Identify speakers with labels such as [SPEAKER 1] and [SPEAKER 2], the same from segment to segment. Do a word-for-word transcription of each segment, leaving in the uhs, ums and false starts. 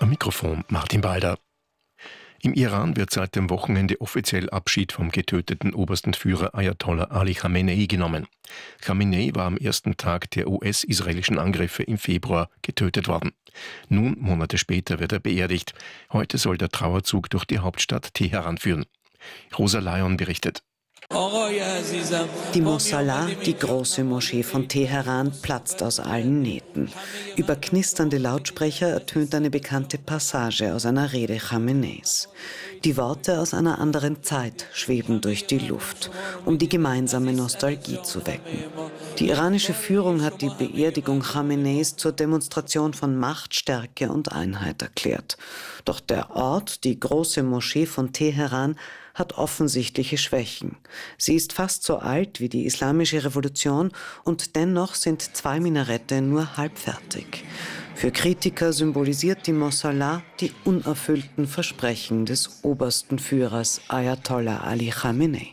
[SPEAKER 1] Am Mikrofon Martin Balder. Im Iran wird seit dem Wochenende offiziell Abschied vom getöteten obersten Führer Ayatollah Ali Khamenei genommen. Khamenei war am ersten Tag der U S-israelischen Angriffe im Februar getötet worden. Nun, Monate später, wird er beerdigt. Heute soll der Trauerzug durch die Hauptstadt Teheran führen. Rosa Lyon berichtet.
[SPEAKER 2] Die Mosalla, die große Moschee von Teheran, platzt aus allen Nähten. Über knisternde Lautsprecher ertönt eine bekannte Passage aus einer Rede Khameneis. Die Worte aus einer anderen Zeit schweben durch die Luft, um die gemeinsame Nostalgie zu wecken. Die iranische Führung hat die Beerdigung Khameneis zur Demonstration von Macht, Stärke und Einheit erklärt. Doch der Ort, die große Moschee von Teheran, hat offensichtliche Schwächen. Sie ist fast so alt wie die Islamische Revolution und dennoch sind zwei Minarette nur halbfertig. Für Kritiker symbolisiert die Mosalla die unerfüllten Versprechen des obersten Führers Ayatollah Ali Khamenei.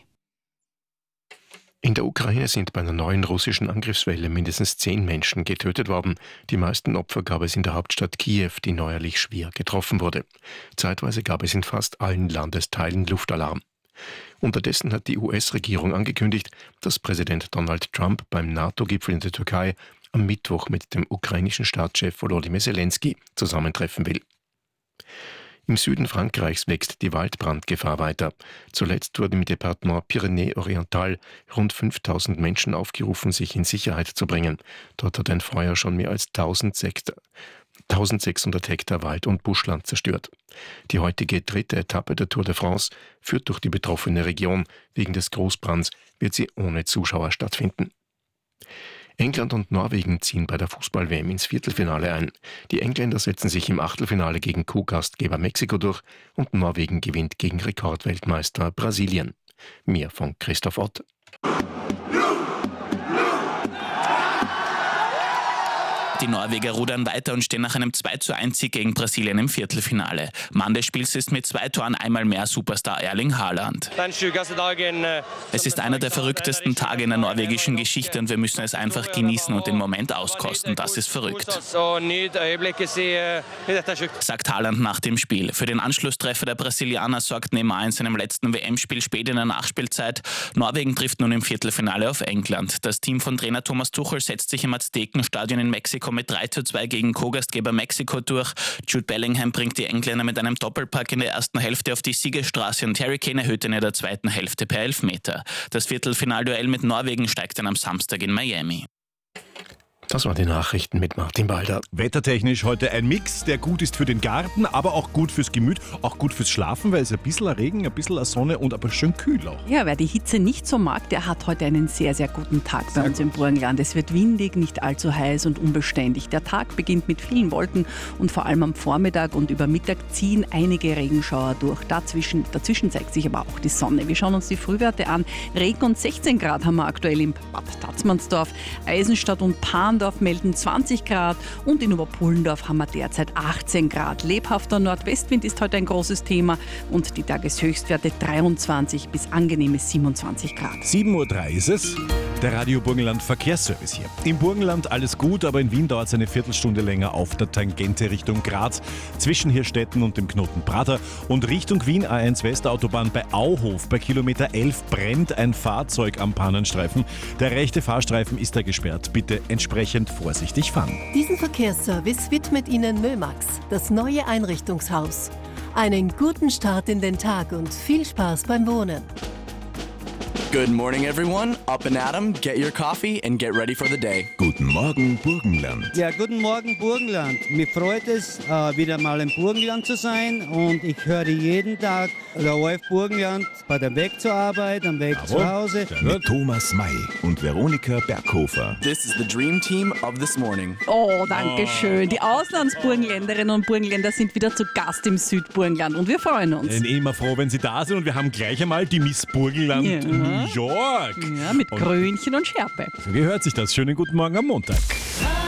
[SPEAKER 1] In der Ukraine sind bei einer neuen russischen Angriffswelle mindestens zehn Menschen getötet worden. Die meisten Opfer gab es in der Hauptstadt Kiew, die neuerlich schwer getroffen wurde. Zeitweise gab es in fast allen Landesteilen Luftalarm. Unterdessen hat die U S-Regierung angekündigt, dass Präsident Donald Trump beim NATO-Gipfel in der Türkei am Mittwoch mit dem ukrainischen Staatschef Volodymyr Zelensky zusammentreffen will. Im Süden Frankreichs wächst die Waldbrandgefahr weiter. Zuletzt wurden im Departement Pyrenäen-Oriental rund fünftausend Menschen aufgerufen, sich in Sicherheit zu bringen. Dort hat ein Feuer schon mehr als eintausendsechshundert Hektar Wald und Buschland zerstört. Die heutige dritte Etappe der Tour de France führt durch die betroffene Region. Wegen des Großbrands wird sie ohne Zuschauer stattfinden. England und Norwegen ziehen bei der Fußball-W M ins Viertelfinale ein. Die Engländer setzen sich im Achtelfinale gegen Co-Gastgeber Mexiko durch und Norwegen gewinnt gegen Rekordweltmeister Brasilien. Mehr von Christoph Ott.
[SPEAKER 3] Die Norweger rudern weiter und stehen nach einem zwei zu eins Sieg gegen Brasilien im Viertelfinale. Mann des Spiels ist mit zwei Toren einmal mehr Superstar Erling Haaland. Es ist einer der verrücktesten Tage in der norwegischen Geschichte und wir müssen es einfach genießen und den Moment auskosten. Das ist verrückt, sagt Haaland nach dem Spiel. Für den Anschlusstreffer der Brasilianer sorgt Neymar in seinem letzten W M-Spiel spät in der Nachspielzeit. Norwegen trifft nun im Viertelfinale auf England. Das Team von Trainer Thomas Tuchel setzt sich im Aztekenstadion in Mexiko mit drei zu zwei gegen Co-Gastgeber Mexiko durch. Jude Bellingham bringt die Engländer mit einem Doppelpack in der ersten Hälfte auf die Siegesstraße und Harry Kane erhöht in der zweiten Hälfte per Elfmeter. Das Viertelfinalduell mit Norwegen steigt dann am Samstag in Miami.
[SPEAKER 1] Das waren die Nachrichten mit Martin Balder.
[SPEAKER 4] Wettertechnisch heute ein Mix, der gut ist für den Garten, aber auch gut fürs Gemüt, auch gut fürs Schlafen, weil es ein bisschen Regen, ein bisschen Sonne und aber schön kühl auch.
[SPEAKER 5] Ja, wer die Hitze nicht so mag, der hat heute einen sehr, sehr guten Tag bei uns im Burgenland. Es wird windig, nicht allzu heiß und unbeständig. Der Tag beginnt mit vielen Wolken und vor allem am Vormittag und über Mittag ziehen einige Regenschauer durch. Dazwischen, dazwischen zeigt sich aber auch die Sonne. Wir schauen uns die Frühwerte an. Regen und sechzehn Grad haben wir aktuell in Bad Tatzmannsdorf, Eisenstadt und Pan melden zwanzig Grad und in Oberpullendorf haben wir derzeit achtzehn Grad. Lebhafter Nordwestwind ist heute ein großes Thema und die Tageshöchstwerte dreiundzwanzig bis angenehme siebenundzwanzig Grad.
[SPEAKER 4] sieben Uhr drei ist es. Der Radio Burgenland Verkehrsservice hier. Im Burgenland alles gut, aber in Wien dauert es eine Viertelstunde länger auf der Tangente Richtung Graz, zwischen Hirstetten und dem Knoten Prater und Richtung Wien A eins Westautobahn bei Auhof. Bei Kilometer elf brennt ein Fahrzeug am Pannenstreifen. Der rechte Fahrstreifen ist da gesperrt. Bitte entsprechend vorsichtig fahren.
[SPEAKER 6] Diesen Verkehrsservice widmet Ihnen Mömax, das neue Einrichtungshaus. Einen guten Start in den Tag und viel Spaß beim Wohnen.
[SPEAKER 7] Good morning, everyone. Up and at 'em, get your coffee and get ready for the day.
[SPEAKER 8] Guten Morgen, Burgenland.
[SPEAKER 9] Ja, guten Morgen, Burgenland. Mich freut es, äh, wieder mal im Burgenland zu sein und ich höre jeden Tag der O F Burgenland bei dem Weg zur Arbeit, am Weg
[SPEAKER 8] Jawohl.
[SPEAKER 9] zu Hause.
[SPEAKER 8] Mit Thomas May und Veronika Berghofer.
[SPEAKER 7] This is the dream team of this morning.
[SPEAKER 5] Oh, danke schön. Die Auslandsburgenländerinnen und Burgenländer sind wieder zu Gast im Südburgenland und wir freuen uns.
[SPEAKER 4] Ich bin immer froh, wenn Sie da sind und wir haben gleich einmal die Miss Burgenland
[SPEAKER 5] Ja.
[SPEAKER 4] New York.
[SPEAKER 5] Ja, mit
[SPEAKER 4] Und-
[SPEAKER 5] Krönchen und Schärpe.
[SPEAKER 4] So, wie hört sich das? Schönen guten Morgen am Montag.